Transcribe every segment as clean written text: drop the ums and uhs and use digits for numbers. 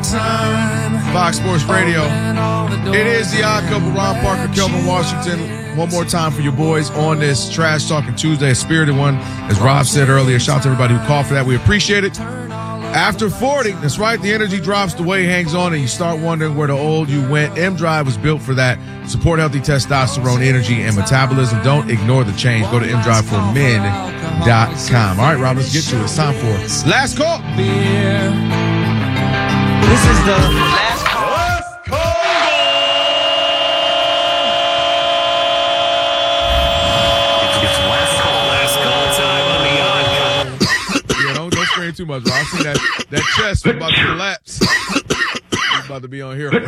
Fox Sports Radio. It is the Odd Couple. Ron Parker, Kelvin Washington. One more time for your boys on this Trash Talking Tuesday, a spirited one, as Rob said earlier. Shout out to everybody who called for that. We appreciate it. After 40, that's right, the energy drops, the weight hangs on, and you start wondering where the old you went. M-Drive was built for that. Support healthy testosterone, energy, and metabolism. Don't ignore the change. Go to mdriveformen.com. All right, Rob, let's get to it. It's time for Last Call. This is the Last Call. Too much, bro. I see that chest was about to collapse. He's about to be on here.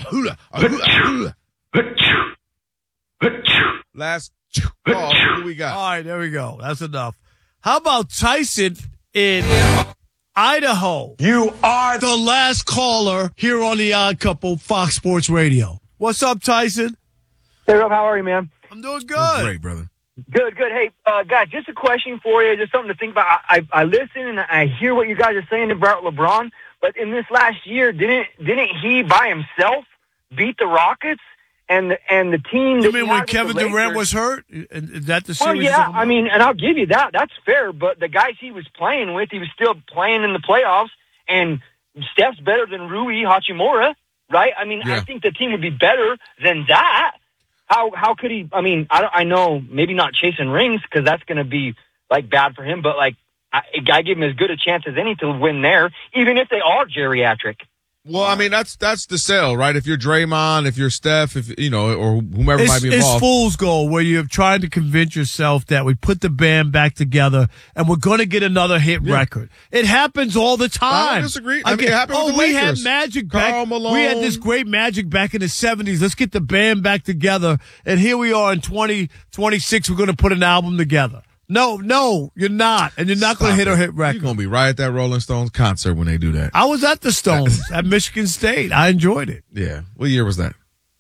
Last call. What do we got? All right, there we go. That's enough. How about Tyson in Idaho? You are The last caller here on the Odd Couple, Fox Sports Radio. What's up, Tyson? Hey, Rob, how are you, man? I'm doing good. That's great, brother. Good. Hey, guys, just a question for you, just something to think about. I listen and I hear what you guys are saying about LeBron, but in this last year, didn't he by himself beat the Rockets and the team? You mean when Kevin Durant was hurt? Is that the series? Well, yeah, I mean, and I'll give you that. That's fair, but the guys he was playing with, he was still playing in the playoffs, and Steph's better than Rui Hachimura, right? I mean, I think the team would be better than that. How could he? I mean, I know maybe not chasing rings because that's going to be like bad for him. But like, I give him as good a chance as any to win there, even if they are geriatric. Well, I mean, that's the sell, right? If you're Draymond, if you're Steph, or whomever might be involved. It's fool's gold where you're trying to convince yourself that we put the band back together and we're going to get another hit record. It happens all the time. I don't disagree. I mean, it happened with the we Lakers. had Magic Karl back. Malone. We had this great Magic back in the 70s. Let's get the band back together. And here we are in 2026. We're going to put an album together. No, you're not. And you're not going to hit a hit record. You're going to be right at that Rolling Stones concert when they do that. I was at the Stones at Michigan State. I enjoyed it. Yeah. What year was that?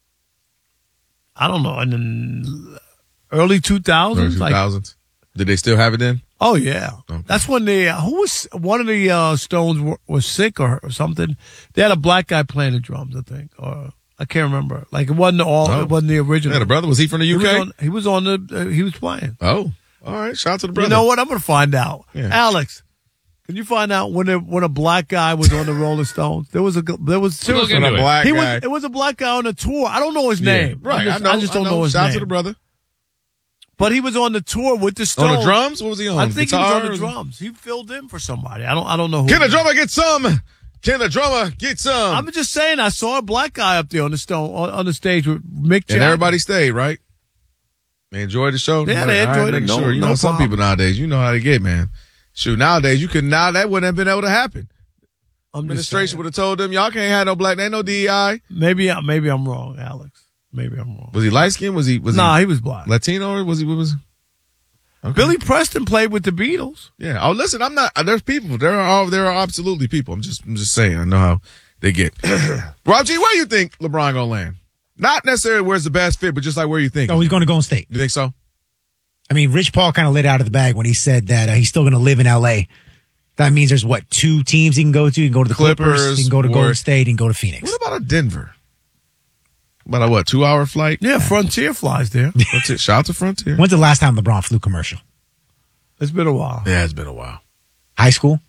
I don't know. In the early 2000s? Early 2000s. Did they still have it then? Oh, yeah. Okay. That's when one of the Stones was sick or something. They had a black guy playing the drums, I think. Or I can't remember. Like, it wasn't the original. Yeah, the brother. Was he from the UK? He was playing. Oh. All right, shout out to the brother. You know what? I'm going to find out. Yeah. Alex, can you find out when a black guy was on the Rolling Stones? There was seriously a black guy. It was a black guy on the tour. I don't know his name. Right, I just don't know his shout name. Shout out to the brother. But he was on the tour with the Stones. On the drums? What was he on? I think Guitar? he was on the drums. He filled in for somebody. I don't know who. Can the drummer get some? Can the drummer get some? I'm just saying. I saw a black guy up there on the stage with Mick Jagger. And everybody stayed, right? They enjoyed the show. Yeah, they enjoyed it. Sure. You know, some people nowadays, you know how they get, man. Shoot, nowadays that wouldn't have been able to happen. Administration would have told them, y'all can't have no black. There ain't no DEI. Maybe I'm wrong, Alex. Maybe I'm wrong. Was he light skinned? He was black. Latino or was he? What was? Okay. Billy Preston played with the Beatles. Yeah. Oh, listen, I'm not. There's people. There are absolutely people. I'm just saying. I know how they get. Rob G, where do you think LeBron gonna land? Not necessarily where's the best fit, but just like where you think. Oh, he's going to Golden State. You think so? I mean, Rich Paul kind of lit out of the bag when he said that he's still going to live in L.A. That means there's, 2 teams he can go to? He can go to the Clippers, he can go to Golden State, he can go to Phoenix. What about a Denver? About a 2-hour flight? Yeah, Frontier flies there. Shout out to Frontier. When's the last time LeBron flew commercial? It's been a while. Yeah, it's been a while. High school?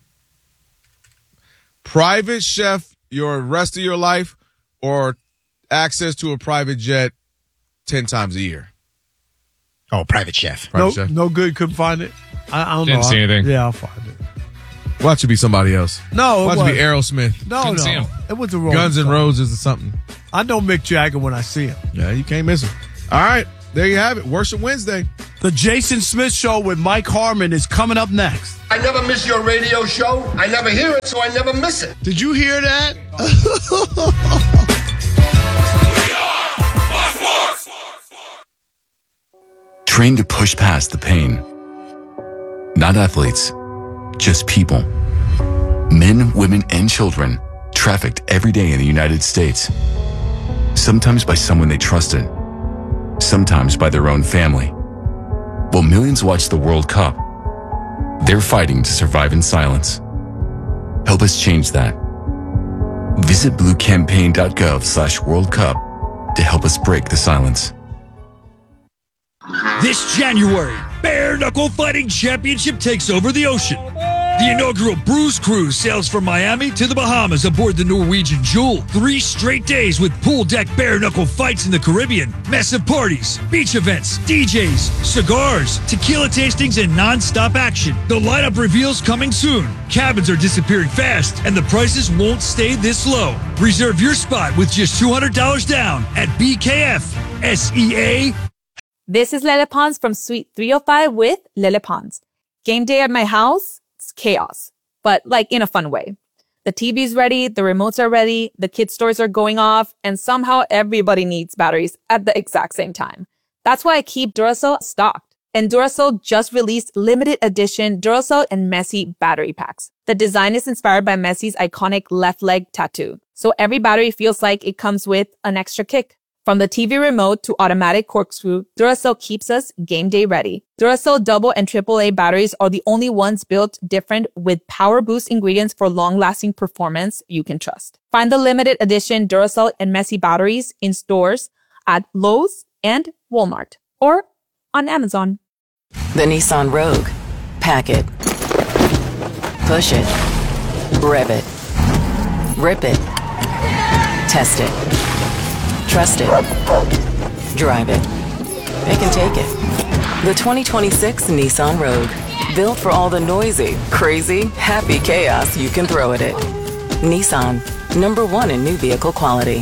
Private chef your rest of your life or access to a private jet 10 times a year? Oh, private chef. No good. Couldn't find it. I don't know. Didn't see anything. Yeah, I'll find it. Watch it be somebody else. No, Watch it be Aerosmith. No. It was a Rolling Guns N' Stones. Roses or something. I know Mick Jagger when I see him. Yeah, you can't miss him. All right, there you have it. Worship Wednesday. The Jason Smith Show with Mike Harmon is coming up next. I never miss your radio show. I never hear it, so I never miss it. Did you hear that? Trained to push past the pain. Not athletes, just people. Men, women, and children trafficked every day in the United States. Sometimes by someone they trusted. Sometimes by their own family. While millions watch the World Cup, they're fighting to survive in silence. Help us change that. Visit bluecampaign.gov/World Cup to help us break the silence. This January, Bare Knuckle Fighting Championship takes over the ocean. The inaugural Bruise Cruise sails from Miami to the Bahamas aboard the Norwegian Jewel. 3 straight days with pool deck bare knuckle fights in the Caribbean, massive parties, beach events, DJs, cigars, tequila tastings, and non-stop action. The lineup reveals coming soon. Cabins are disappearing fast, and the prices won't stay this low. Reserve your spot with just $200 down at BKF.SEA. This is Lele Pons from Suite 305 with Lele Pons. Game day at my house? It's chaos, but like in a fun way. The TV's ready, the remotes are ready, the kids' toys are going off, and somehow everybody needs batteries at the exact same time. That's why I keep Duracell stocked. And Duracell just released limited edition Duracell and Messi battery packs. The design is inspired by Messi's iconic left leg tattoo, so every battery feels like it comes with an extra kick. From the TV remote to automatic corkscrew, Duracell keeps us game day ready. Duracell double and AAA batteries are the only ones built different with power boost ingredients for long-lasting performance you can trust. Find the limited edition Duracell and Messi batteries in stores at Lowe's and Walmart or on Amazon. The Nissan Rogue. Pack it. Push it. Rev it. Rip it. Test it. Trust it. Drive it. It can take it. The 2026 Nissan Rogue. Built for all the noisy, crazy, happy chaos you can throw at it. Nissan. #1 in new vehicle quality.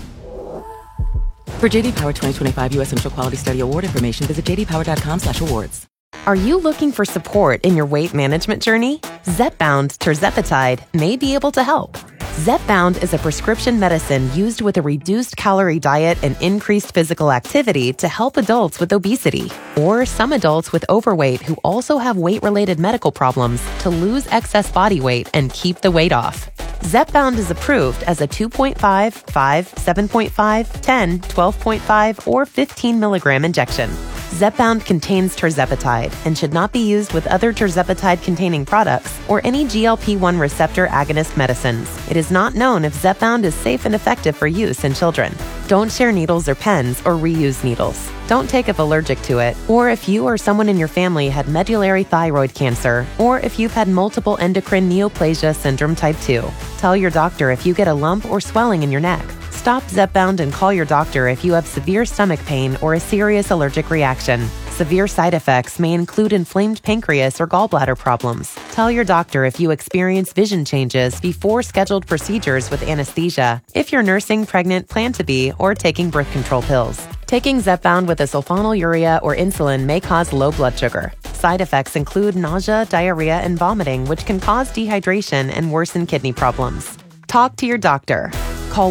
For JD Power 2025 U.S. Central Quality Study Award information, visit jdpower.com/awards. Are you looking for support in your weight management journey? Zepbound tirzepatide may be able to help. Zepbound is a prescription medicine used with a reduced calorie diet and increased physical activity to help adults with obesity or some adults with overweight who also have weight-related medical problems to lose excess body weight and keep the weight off. Zepbound is approved as a 2.5, 5, 7.5, 10, 12.5, or 15 milligram injection. Zepbound contains tirzepatide and should not be used with other tirzepatide-containing products or any GLP-1 receptor agonist medicines. It is not known if Zepbound is safe and effective for use in children. Don't share needles or pens or reuse needles. Don't take if allergic to it, or if you or someone in your family had medullary thyroid cancer, or if you've had multiple endocrine neoplasia syndrome type 2. Tell your doctor if you get a lump or swelling in your neck. Stop Zepbound and call your doctor if you have severe stomach pain or a serious allergic reaction. Severe side effects may include inflamed pancreas or gallbladder problems. Tell your doctor if you experience vision changes before scheduled procedures with anesthesia, if you're nursing, pregnant, plan to be, or taking birth control pills. Taking Zepbound with a sulfonylurea or insulin may cause low blood sugar. Side effects include nausea, diarrhea, and vomiting, which can cause dehydration and worsen kidney problems. Talk to your doctor. Call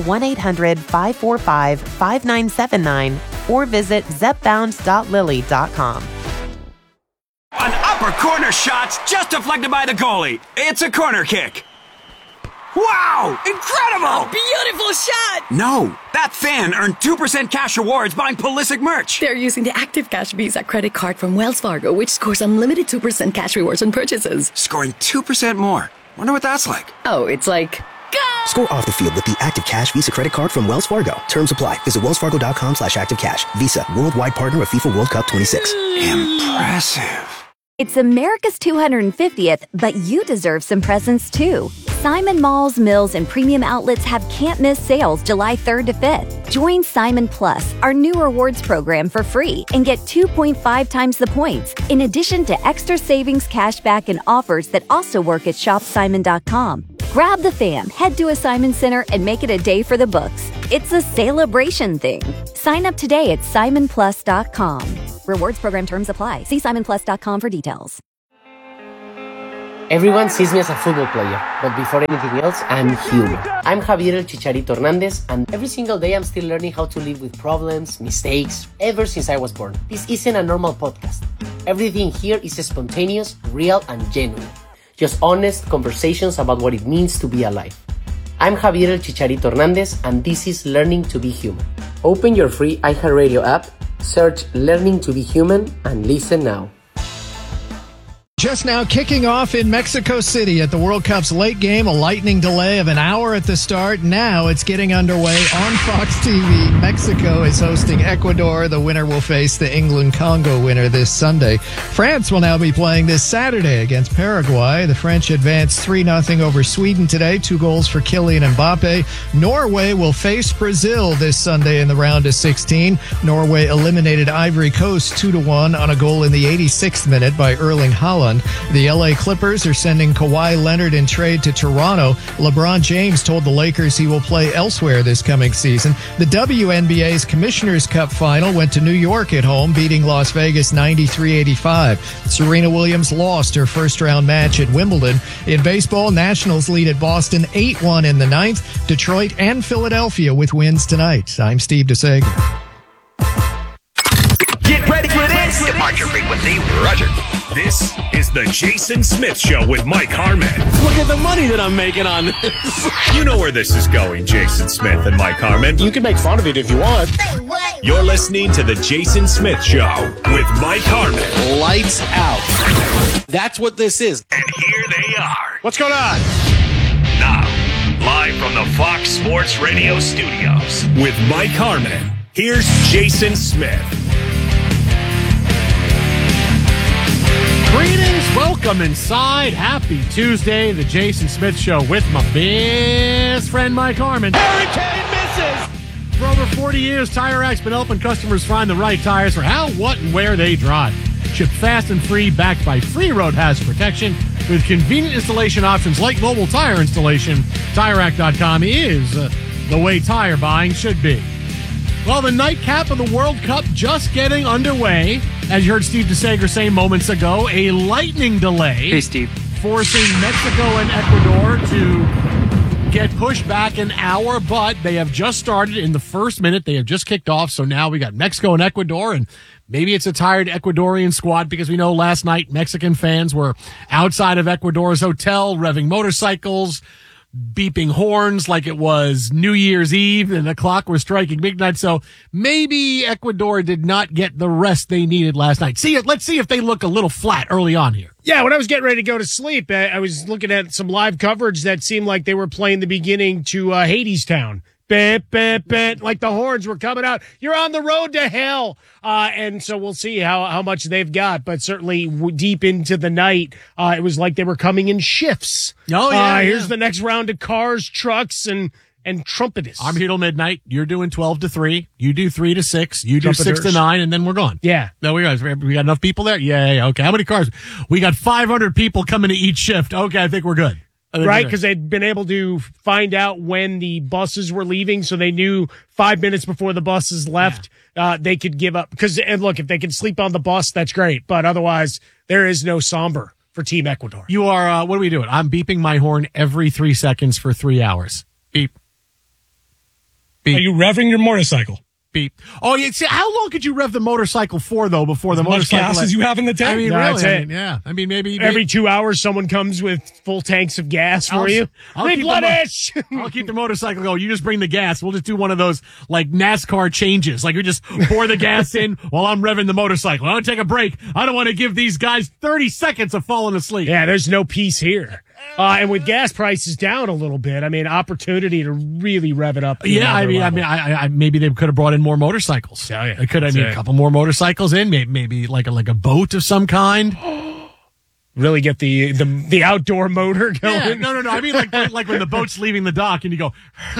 1-800-545-5979 or visit zepbound.lily.com. An upper corner shot's just deflected by the goalie. It's a corner kick. Wow! Incredible! A beautiful shot! No, that fan earned 2% cash rewards buying Pulisic merch. They're using the Active Cash Visa credit card from Wells Fargo, which scores unlimited 2% cash rewards on purchases. Scoring 2% more. Wonder what that's like. Oh, it's like... Go! Score off the field with the Active Cash Visa credit card from Wells Fargo. Terms apply. Visit wellsfargo.com/activecash. Visa, worldwide partner of FIFA World Cup 26. Impressive. It's America's 250th, but you deserve some presents too. Simon Malls, Mills, and premium outlets have can't-miss sales July 3rd to 5th. Join Simon Plus, our new rewards program, for free and get 2.5 times the points, in addition to extra savings, cashback, and offers that also work at shopsimon.com. Grab the fam, head to a Simon Center, and make it a day for the books. It's a celebration thing. Sign up today at simonplus.com. Rewards program terms apply. See simonplus.com for details. Everyone sees me as a football player, but before anything else, I'm human. I'm Javier El Chicharito Hernandez, and every single day I'm still learning how to live with problems, mistakes, ever since I was born. This isn't a normal podcast. Everything here is spontaneous, real, and genuine. Just honest conversations about what it means to be alive. I'm Javier El Chicharito Hernandez, and this is Learning to be Human. Open your free iHeartRadio app, search Learning to be Human, and listen now. Just now kicking off in Mexico City at the World Cup's late game, a lightning delay of an hour at the start. Now it's getting underway on Fox TV. Mexico is hosting Ecuador. The winner will face the England-Congo winner this Sunday. France will now be playing this Saturday against Paraguay. The French advanced 3-0 over Sweden today, 2 goals for Kylian Mbappe. Norway will face Brazil this Sunday in the round of 16. Norway eliminated Ivory Coast 2-1 on a goal in the 86th minute by Erling Haaland. The LA Clippers are sending Kawhi Leonard in trade to Toronto. LeBron James told the Lakers he will play elsewhere this coming season. The WNBA's Commissioner's Cup final went to New York at home, beating Las Vegas 93-85. Serena Williams lost her first-round match at Wimbledon. In baseball, Nationals lead at Boston 8-1 in the 9th. Detroit and Philadelphia with wins tonight. I'm Steve DeSager. Get ready for this! Departure frequency, roger. This is the Jason Smith Show with Mike Harmon. Look at the money that I'm making on this. You know where this is going, Jason Smith and Mike Harmon. You can make fun of it if you want. You're listening to the Jason Smith Show with Mike Harmon. Lights out. That's what this is. And here they are. What's going on? Now, live from the Fox Sports Radio studios with Mike Harmon. Here's Jason Smith. Greetings, welcome inside. Happy Tuesday, the Jason Smith Show with my best friend Mike Harmon. Hurricane misses! For over 40 years, Tire Rack's been helping customers find the right tires for how, what, and where they drive. Shipped fast and free, backed by free road hazard protection with convenient installation options like mobile tire installation. TireRack.com is the way tire buying should be. Well, the nightcap of the World Cup just getting underway. As you heard Steve DeSager say moments ago, a lightning delay. Hey, Steve. Forcing Mexico and Ecuador to get pushed back an hour, but they have just started in the first minute. They have just kicked off, so now we got Mexico and Ecuador, and maybe it's a tired Ecuadorian squad because we know last night Mexican fans were outside of Ecuador's hotel revving motorcycles, beeping horns like it was New Year's Eve and the clock was striking midnight. So maybe Ecuador did not get the rest they needed last night. Let's see if they look a little flat early on here. Yeah, when I was getting ready to go to sleep, I was looking at some live coverage that seemed like they were playing the beginning to Hadestown. Like the horns were coming out. You're on the road to hell. And so we'll see how much they've got. But certainly deep into the night, it was like they were coming in shifts. Oh, yeah. Here's the next round of cars, trucks, and trumpeters. I'm here till midnight. You're doing 12 to 3. You do 3 to 6. You do 6 to 9, and then we're gone. Yeah. No, we got enough people there? Yeah. Okay. How many cars? We got 500 people coming to each shift. Okay, I think we're good. Right, because they'd been able to find out when the buses were leaving, so they knew 5 minutes before the buses left, they could give up. And look, if they can sleep on the bus, that's great. But otherwise, there is no somber for Team Ecuador. You are, what are we doing? I'm beeping my horn every 3 seconds for 3 hours. Beep. Beep. Are you revving your motorcycle? Beep. Oh, yeah. See, how long could you rev the motorcycle for, though, before the motorcycle? As gas as you have in the tank? I mean, no, really? Yeah. I mean, maybe every 2 hours, someone comes with full tanks of gas for you. Replenish! I'll keep the motorcycle going. You just bring the gas. We'll just do one of those, like, NASCAR changes. Like, we just pour the gas in while I'm revving the motorcycle. I want to take a break. I don't want to give these guys 30 seconds of falling asleep. Yeah, there's no peace here. And with gas prices down a little bit, I mean, opportunity to really rev it up. Yeah, I maybe they could have brought in more motorcycles. Oh, yeah. They could. A couple more motorcycles in, maybe like a boat of some kind. Really get the outdoor motor going. Yeah, no. I mean, like when the boat's leaving the dock and you go,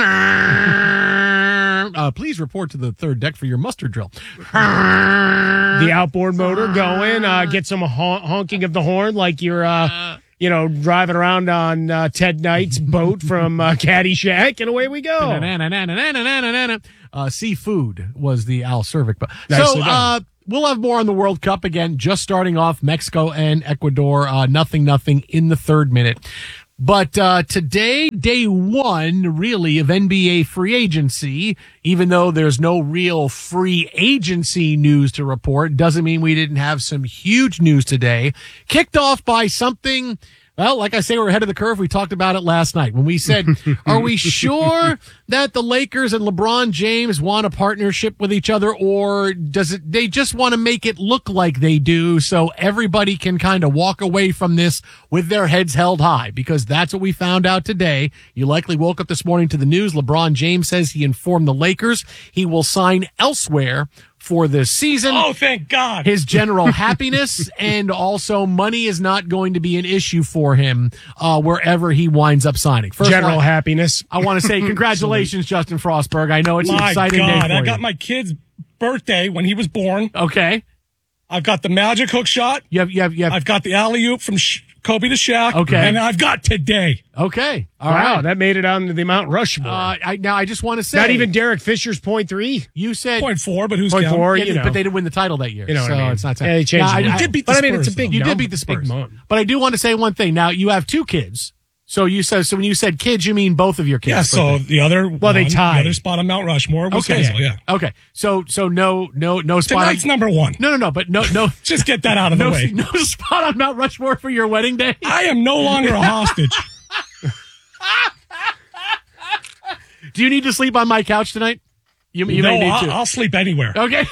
please report to the third deck for your muster drill. The outboard motor going. Get some honking of the horn like you're. Driving around on Ted Knight's boat from Caddyshack, and away we go. Seafood was the Al Cervic. So we'll have more on the World Cup again, just starting off Mexico and Ecuador. Nothing in the third minute. But today, day one, really, of NBA free agency, even though there's no real free agency news to report, doesn't mean we didn't have some huge news today. Kicked off by something Well, like I say, we're ahead of the curve. We talked about it last night when we said, are we sure that the Lakers and LeBron James want a partnership with each other, or they just want to make it look like they do so everybody can kind of walk away from this with their heads held high? Because that's what we found out today. You likely woke up this morning to the news. LeBron James says he informed the Lakers he will sign elsewhere for this season. Oh, thank God. His general happiness, and also money is not going to be an issue for him wherever he winds up signing. First general happiness. I want to say congratulations, Justin Frostberg. I know it's an exciting day for you. I got my kid's birthday when he was born. Okay. I've got the magic hook shot. You have. I've got the alley-oop from Kobe to Shaq. Okay. And I've got today. Okay. All wow, right. that made it on the Mount Rushmore. Now I just want to say, not even Derek Fisher's 0.3. You said 0.4, but who's 0.4? Yeah, but they didn't win the title that year. You know what so I mean? It's not. Yeah, they changed it. You did beat the Spurs. It's a big. You did beat the Spurs. But I do want to say one thing. Now you have 2 kids. So when you said kids, you mean both of your kids? Yeah. So the other, they tied. The other spot on Mount Rushmore was Hazel. Yeah. Okay. So no spot. Tonight's number 1. No. But no. Just get that out of the way. No spot on Mount Rushmore for your wedding day. I am no longer a hostage. Do you need to sleep on my couch tonight? You may need to. I'll sleep anywhere. Okay.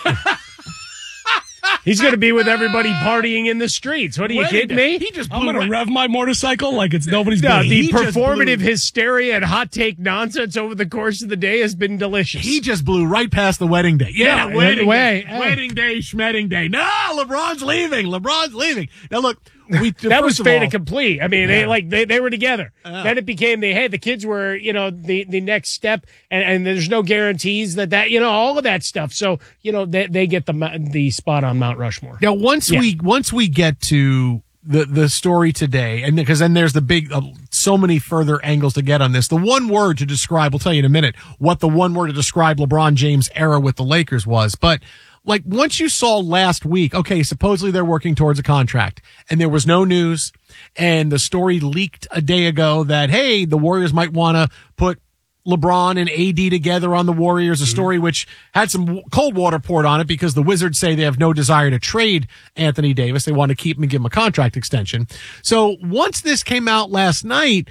He's going to be with everybody partying in the streets. What are you kidding me? I'm going to rev my motorcycle like it's nobody's business. The performative hysteria and hot take nonsense over the course of the day has been delicious. He just blew right past the wedding day. Yeah, wedding day. Wedding day, schmedding day. No, LeBron's leaving. Now, look. That was fait accompli. I mean, they were together. Then it became the kids were, the next step, and there's no guarantees that all of that stuff. So, they get the spot on Mount Rushmore. Now, once we get to the story today, and because then there's the big, so many further angles to get on this. The one word to describe, we'll tell you in a minute what the one word to describe LeBron James' era with the Lakers was, but once you saw last week, okay, supposedly they're working towards a contract, and there was no news, and the story leaked a day ago that, hey, the Warriors might want to put LeBron and AD together on the Warriors, a story which had some cold water poured on it because the Wizards say they have no desire to trade Anthony Davis. They want to keep him and give him a contract extension. So once this came out last night,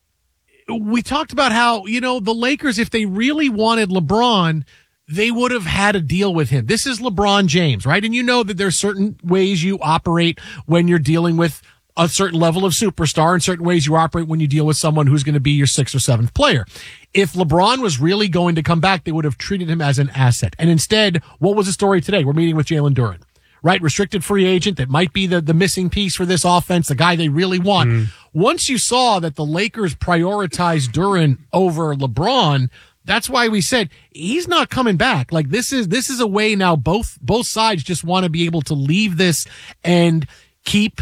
we talked about how, the Lakers, if they really wanted LeBron, they would have had a deal with him. This is LeBron James, right? And you know that there's certain ways you operate when you're dealing with a certain level of superstar, and certain ways you operate when you deal with someone who's going to be your 6th or 7th player. If LeBron was really going to come back, they would have treated him as an asset. And instead, what was the story today? We're meeting with Jalen Duren, right? Restricted free agent that might be the missing piece for this offense, the guy they really want. Once you saw that the Lakers prioritized Duren over LeBron, that's why we said he's not coming back. This is a way now both sides just want to be able to leave this and keep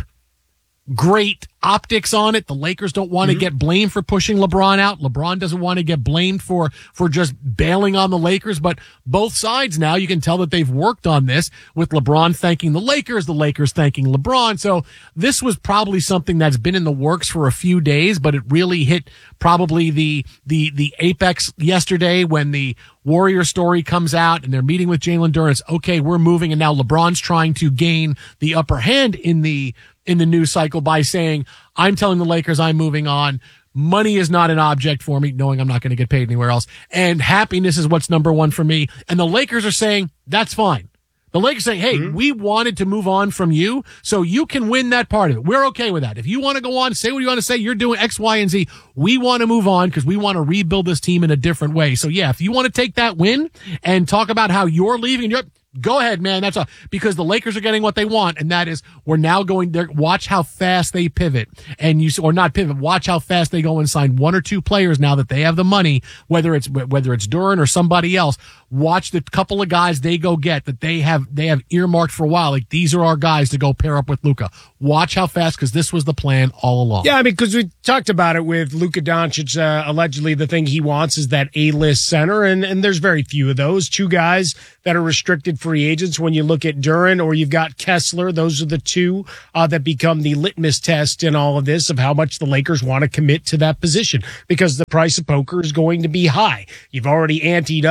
great optics on it. The Lakers don't want to get blamed for pushing LeBron out. LeBron doesn't want to get blamed for just bailing on the Lakers, but both sides now, you can tell that they've worked on this, with LeBron thanking the Lakers thanking LeBron. So this was probably something that's been in the works for a few days, but it really hit probably the apex yesterday when the Warrior story comes out and they're meeting with Jalen Duren. It's okay, we're moving, and now LeBron's trying to gain the upper hand in the news cycle by saying, I'm telling the Lakers I'm moving on. Money is not an object for me, knowing I'm not going to get paid anywhere else. And happiness is what's number one for me. And the Lakers are saying, that's fine. The Lakers saying, hey, we wanted to move on from you, so you can win that part of it. We're okay with that. If you want to go on, say what you want to say, you're doing X, Y, and Z. We want to move on because we want to rebuild this team in a different way. So yeah, if you want to take that win and talk about how you're leaving, go ahead, man. That's all, because the Lakers are getting what they want, and that is we're now going there. Watch how fast they pivot, or not pivot. Watch how fast they go and sign 1 or 2 players now that they have the money, whether it's Duren or somebody else. Watch the couple of guys they go get that they have earmarked for a while. Like, these are our guys to go pair up with Luka. Watch how fast, because this was the plan all along. Yeah, I mean, because we talked about it with Luka Doncic. Allegedly, the thing he wants is that A-list center, and there's very few of those. 2 guys that are restricted free agents. When you look at Duren or you've got Kessler, those are the 2 that become the litmus test in all of this of how much the Lakers want to commit to that position, because the price of poker is going to be high. You've already anteed up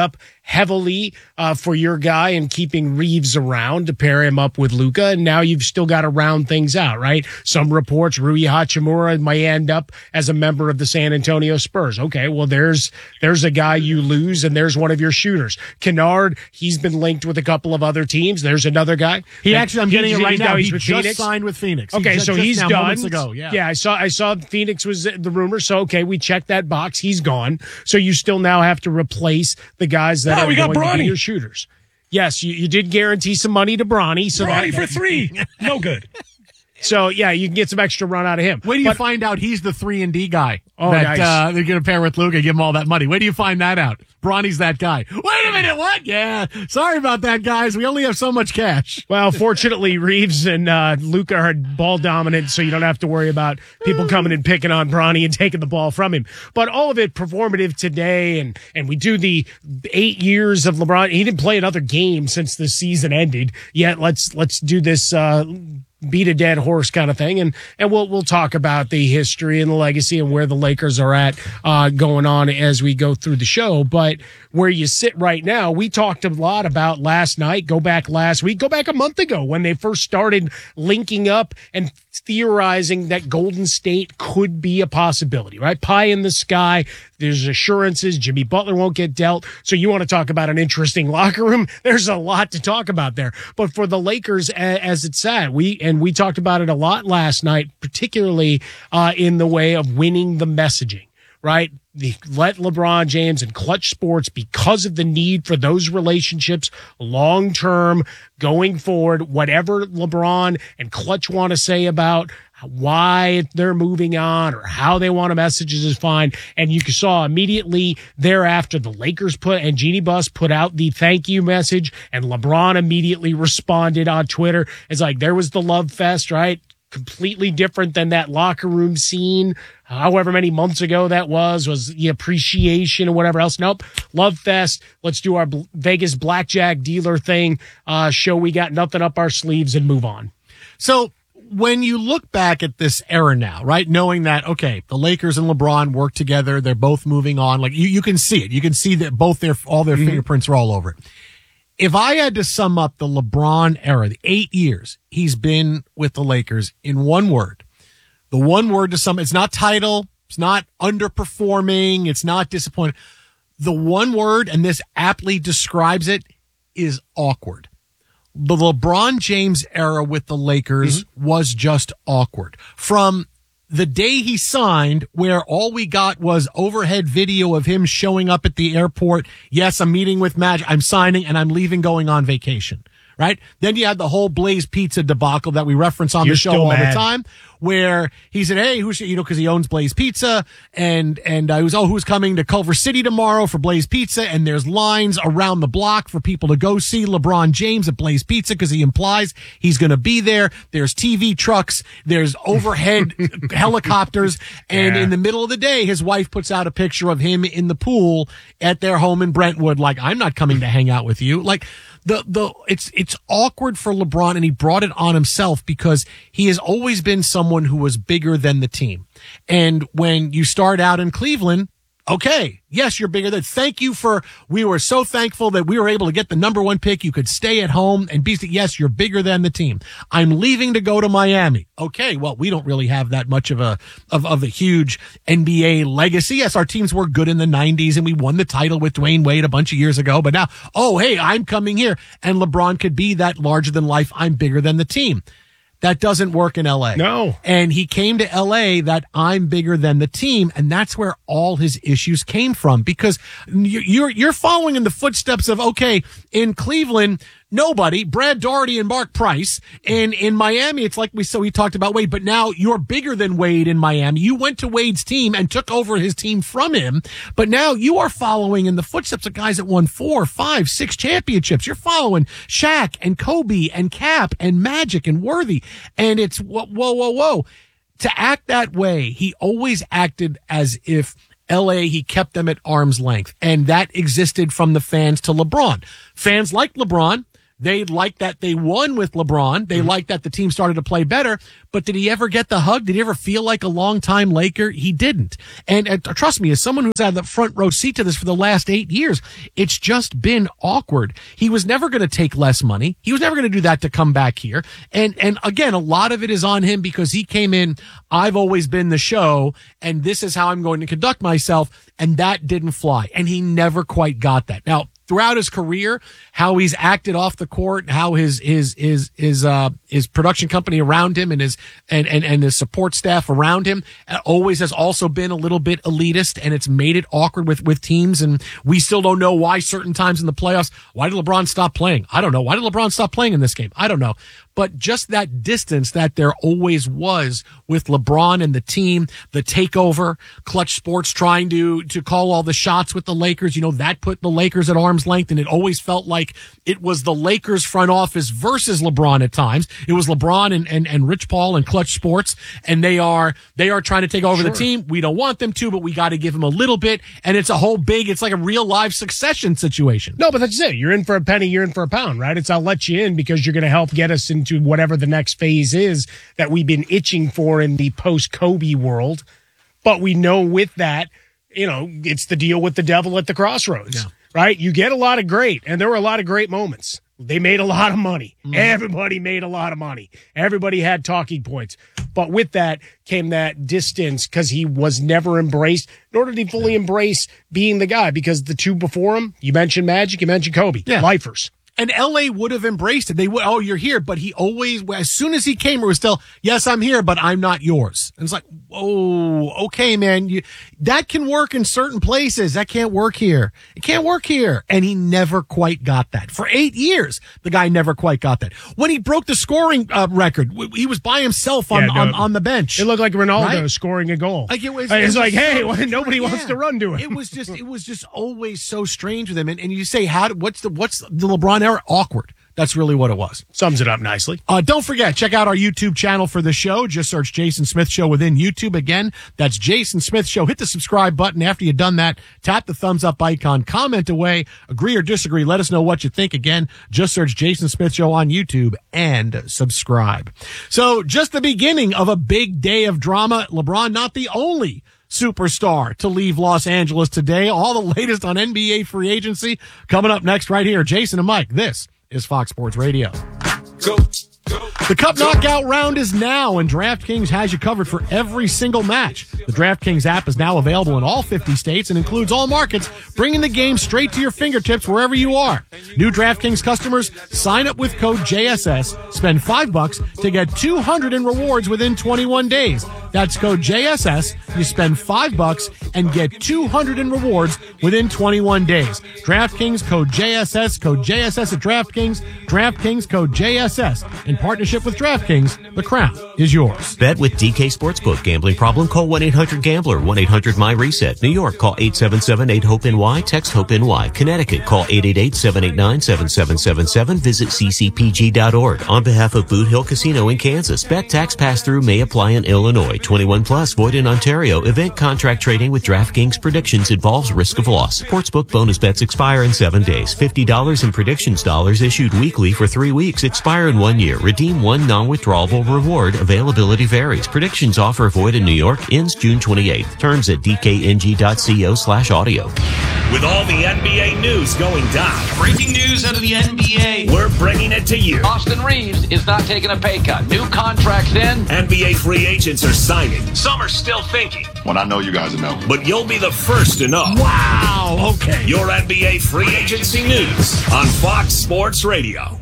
heavily for your guy and keeping Reeves around to pair him up with Luka. And now you've still got to round things out, right? Some reports Rui Hachimura might end up as a member of the San Antonio Spurs. Okay, well, there's a guy you lose, and there's one of your shooters. Kennard, he's been linked with a couple of other teams. There's another guy. I'm getting it right now. He just Phoenix. signed with Phoenix. Okay, so he's done. Moments ago. Yeah, I saw Phoenix was the rumor. So, okay, we checked that box. He's gone. So you still now have to replace the guys that are going to be your shooters. Yes, you did guarantee some money to Bronny. So Bronny for 3. No good. So, yeah, you can get some extra run out of him. Where do you find out he's the 3-and-D guy? Oh, that, nice. They're going to pair with Luka, give him all that money. Where do you find that out? Bronny's that guy. Wait a minute, what? Yeah, sorry about that, guys. We only have so much cash. Well, fortunately, Reeves and Luka are ball dominant, so you don't have to worry about people coming and picking on Bronny and taking the ball from him. But all of it performative today, and we do the 8 years of LeBron. He didn't play another game since the season ended. Yet let's do this beat a dead horse kind of thing, and we'll talk about the history and the legacy and where the Lakers are at going on as we go through the show. But where you sit right now, we talked a lot about last night, go back last week, go back a month ago when they first started linking up and theorizing that Golden State could be a possibility, right? Pie in the sky. There's assurances Jimmy Butler won't get dealt. So you want to talk about an interesting locker room? There's a lot to talk about there. But for the Lakers, as it's said, we talked about it a lot last night, particularly in the way of winning the messaging, right? Let LeBron James and Clutch Sports, because of the need for those relationships long term going forward, whatever LeBron and Clutch want to say about why they're moving on or how they want to messages is fine. And you saw immediately thereafter the Lakers and Jeannie Buss put out the thank you message, and LeBron immediately responded on Twitter. It's like there was the love fest, right? Completely different than that locker room scene, however many months ago that was the appreciation or whatever else. Nope. Love fest. Let's do our Vegas blackjack dealer thing. Show we got nothing up our sleeves and move on. So when you look back at this era now, right, knowing that, okay, the Lakers and LeBron work together, they're both moving on. Like you can see it. You can see that all their fingerprints are all over it. If I had to sum up the LeBron era, the 8 years he's been with the Lakers in one word, the one word to sum, it's not title, it's not underperforming, it's not disappointing. The one word, and this aptly describes it, is awkward. The LeBron James era with the Lakers was just awkward. From the day he signed, where all we got was overhead video of him showing up at the airport. Yes, I'm meeting with Magic. I'm signing and I'm leaving, going on vacation. Right? Then you had the whole Blaze Pizza debacle that we reference on the show all the time, where he said, hey, because he owns Blaze Pizza, and I was, who's coming to Culver City tomorrow for Blaze Pizza, and there's lines around the block for people to go see LeBron James at Blaze Pizza because he implies he's going to be there. There's TV trucks, there's overhead helicopters, and in the middle of the day, his wife puts out a picture of him in the pool at their home in Brentwood, like, I'm not coming to hang out with you. Like, it's awkward for LeBron, and he brought it on himself because he has always been someone who was bigger than the team. And when you start out in Cleveland, okay, yes, you're bigger than. We were so thankful that we were able to get the number 1 pick. You could stay at home and be, yes, you're bigger than the team. I'm leaving to go to Miami. Okay, well, we don't really have that much of a huge NBA legacy. Yes, our teams were good in the 90s and we won the title with Dwayne Wade a bunch of years ago. But now, hey, I'm coming here, and LeBron could be that larger than life. I'm bigger than the team. That doesn't work in LA. No. And he came to LA that I'm bigger than the team. And that's where all his issues came from, because you're following in the footsteps of, okay, in Cleveland, nobody, Brad Daugherty and Mark Price. And in Miami, it's like we talked about Wade, but now you're bigger than Wade in Miami. You went to Wade's team and took over his team from him, but now you are following in the footsteps of guys that won 4, 5, 6 championships. You're following Shaq and Kobe and Cap and Magic and Worthy. And it's whoa. To act that way, he always acted as if LA, he kept them at arm's length. And that existed from the fans to LeBron. Fans like LeBron They liked that they won with LeBron. They liked that the team started to play better. But did he ever get the hug? Did he ever feel like a longtime Laker? He didn't. And trust me, as someone who's had the front row seat to this for the last 8 years, it's just been awkward. He was never going to take less money. He was never going to do that to come back here. And again, a lot of it is on him because he came in, I've always been the show, and this is how I'm going to conduct myself. And that didn't fly. And he never quite got that. Now, throughout his career, how he's acted off the court, how his production company around him and his support staff around him always has also been a little bit elitist, and it's made it awkward with teams. And we still don't know why certain times in the playoffs. Why did LeBron stop playing? I don't know. Why did LeBron stop playing in this game? I don't know. But just that distance that there always was with LeBron and the team, the takeover, Clutch Sports trying to call all the shots with the Lakers, that put the Lakers at arm's length, and it always felt like it was the Lakers front office versus LeBron at times. It was LeBron and Rich Paul and Clutch Sports, and they are trying to take over the team. We don't want them to, but we got to give them a little bit, and it's like a real live Succession situation. No, but that's it. You're in for a penny, you're in for a pound, right? It's I'll let you in because you're going to help get us into whatever the next phase is that we've been itching for in the post-Kobe world. But we know with that, it's the deal with the devil at the crossroads, right? You get a lot of great, and there were a lot of great moments. They made a lot of money. Everybody made a lot of money. Everybody had talking points. But with that came that distance because he was never embraced, nor did he fully embrace being the guy, because the two before him, you mentioned Magic, you mentioned Kobe, lifers. And LA would have embraced it. They would, you're here, but he always, as soon as he came, it was still, yes, I'm here, but I'm not yours. And it's like, oh, okay, man, that can work in certain places. That can't work here. It can't work here. And he never quite got that. For 8 years, the guy never quite got that. When he broke the scoring record, he was by himself on the bench. It looked like Ronaldo scoring a goal. Like it was like, hey, nobody wants to run to it. It was just always so strange with him. And you say, what's the LeBron era? Awkward. That's really what it was. Sums it up nicely. Don't forget, check out our YouTube channel for the show. Just search Jason Smith Show within YouTube. Again, that's Jason Smith Show. Hit the subscribe button. After you've done that, tap the thumbs up icon, comment away, agree or disagree. Let us know what you think. Again, just search Jason Smith Show on YouTube and subscribe. So just the beginning of a big day of drama. LeBron, not the only superstar to leave Los Angeles today. All the latest on NBA free agency coming up next right here. Jason and Mike, this is Fox Sports Radio. The Cup Knockout round is now, and DraftKings has you covered for every single match. The DraftKings app is now available in all 50 states and includes all markets, bringing the game straight to your fingertips wherever you are. New DraftKings customers, sign up with code JSS, spend $5 to get $200 in rewards within 21 days. That's code JSS. You spend $5 and get $200 in rewards within 21 days. DraftKings, code JSS, code JSS at DraftKings, DraftKings, code JSS. In partnership with DraftKings, the crown is yours. Bet with DK Sportsbook. Gambling problem? Call 1-800-GAMBLER. 1-800-MY-RESET. New York, call 877-8-HOPE-NY. Text HOPE-NY. Connecticut, call 888-789-7777. Visit ccpg.org. On behalf of Boot Hill Casino in Kansas, bet tax pass-through may apply in Illinois. 21 plus, void in Ontario. Event contract trading with DraftKings predictions involves risk of loss. Sportsbook bonus bets expire in 7 days. $50 in predictions dollars issued weekly for 3 weeks. Expire in 1 year. Redeem one non-withdrawable reward. Availability varies. Predictions offer void in New York. Ends June 28th. Terms at dkng.co/audio. With all the NBA news going down. Breaking news out of the NBA. We're bringing it to you. Austin Reeves is not taking a pay cut. New contracts in. NBA free agents are signing. Some are still thinking. When I know, you guys know. But you'll be the first to know. Wow. Okay. Your NBA free agency news on Fox Sports Radio.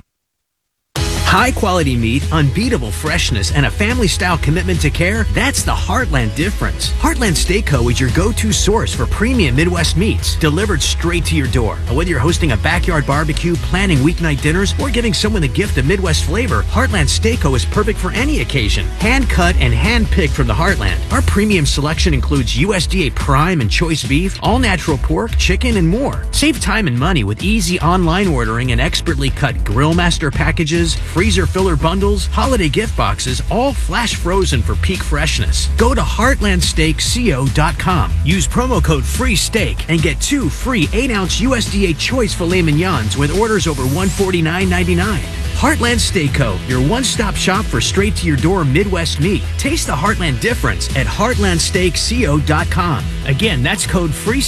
High quality meat, unbeatable freshness, and a family-style commitment to care, that's the Heartland difference. Heartland Steak Co. is your go-to source for premium Midwest meats, delivered straight to your door. Whether you're hosting a backyard barbecue, planning weeknight dinners, or giving someone the gift of Midwest flavor, Heartland Steak Co. is perfect for any occasion. Hand-cut and hand-picked from the Heartland. Our premium selection includes USDA prime and choice beef, all-natural pork, chicken, and more. Save time and money with easy online ordering and expertly cut grill master packages, freezer filler bundles, holiday gift boxes, all flash frozen for peak freshness. Go to heartlandsteakco.com. Use promo code FREESTEAK and get 2 free 8-ounce USDA Choice filet mignons with orders over $149.99. Heartland Steak Co., your one-stop shop for straight-to-your-door Midwest meat. Taste the Heartland difference at heartlandsteakco.com. Again, that's code FREE